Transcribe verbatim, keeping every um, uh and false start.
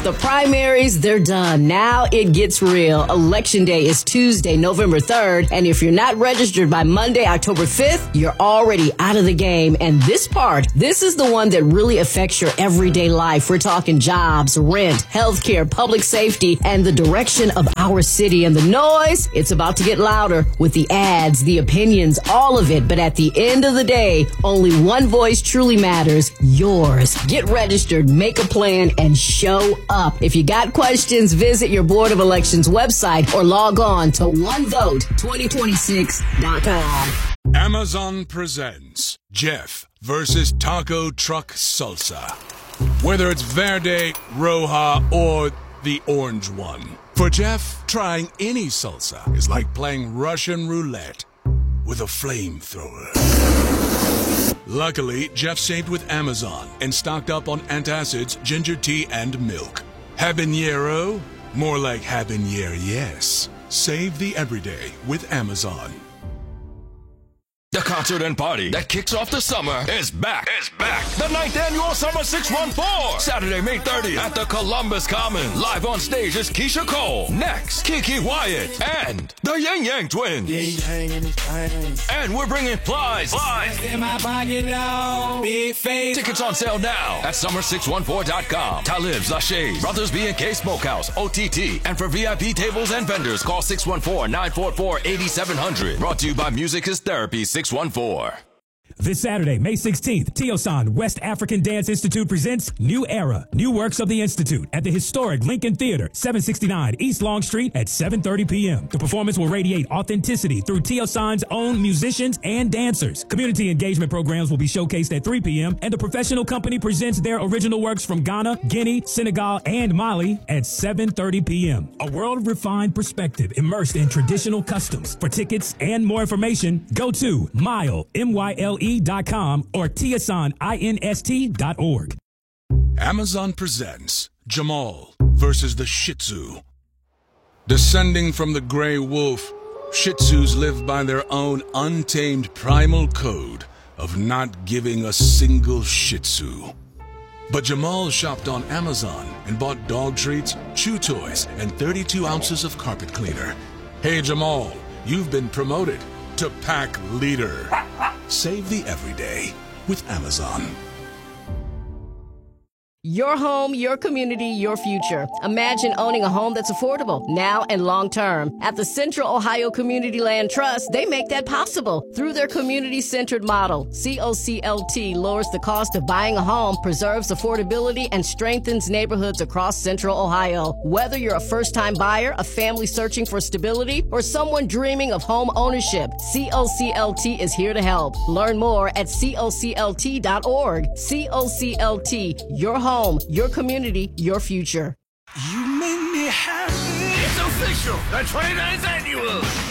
The primaries, they're done. Now it gets real. Election day is Tuesday, November third. And if you're not registered by Monday, October fifth, you're already out of the game. And this part, this is the one that really affects your everyday life. We're talking jobs, rent, healthcare, public safety, and the direction of our city. And the noise, it's about to get louder with the ads, the opinions, all of it. But at the end of the day, only one voice truly matters, yours. Get registered, make a plan, and show up. If you got questions, visit your Board of Elections website or log on to one vote twenty twenty-six dot com. Amazon presents Jeff versus Taco Truck Salsa. Whether it's Verde, Roja, or the orange one. For Jeff, trying any salsa is like playing Russian roulette with a flamethrower. Luckily, Jeff saved with Amazon and stocked up on antacids, ginger tea, and milk. Habanero? More like habanero, yes. Save the everyday with Amazon. The concert and party that kicks off the summer is back. Is back. The ninth annual Summer six one four. Saturday, May thirtieth at the Columbus Commons. Live on stage is Keisha Cole. Next, Kiki Wyatt and the Yang Yang Twins. Yeah, he's hanging his things. And we're bringing Plies. Plies. In my pocket now. Big face. Tickets on sale now at summer six one four dot com. Talib's, Lachey, Brothers B and K Smokehouse, O T T. And for V I P tables and vendors, call six one four, nine four four, eight seven zero zero. Brought to you by Music is Therapy six one four. This Saturday, May sixteenth, Tiosan West African Dance Institute presents New Era, New Works of the Institute at the historic Lincoln Theater, seven sixty-nine East Long Street at seven thirty p.m. The performance will radiate authenticity through Tiosan's own musicians and dancers. Community engagement programs will be showcased at three p.m. and the professional company presents their original works from Ghana, Guinea, Senegal, and Mali at seven thirty p.m. A world-refined perspective immersed in traditional customs. For tickets and more information, go to Myle, M Y L E dot com or Tiosan Inst dot org. Amazon presents Jamal versus the Shih Tzu. Descending from the gray wolf, Shih Tzus live by their own untamed primal code of not giving a single Shih Tzu. But Jamal shopped on Amazon and bought dog treats, chew toys, and thirty-two ounces of carpet cleaner. Hey Jamal, you've been promoted to pack leader. Save the everyday with Amazon. Your home, your community, your future. Imagine owning a home that's affordable now and long term. At the Central Ohio Community Land Trust, they make that possible through their community-centered model. C O C L T lowers the cost of buying a home, preserves affordability, and strengthens neighborhoods across Central Ohio. Whether you're a first-time buyer, a family searching for stability, or someone dreaming of home ownership, C O C L T is here to help. Learn more at C O C L T dot org. C O C L T, your home. Home, your community, your future. You make me happy. It's official. The twenty-ninth annual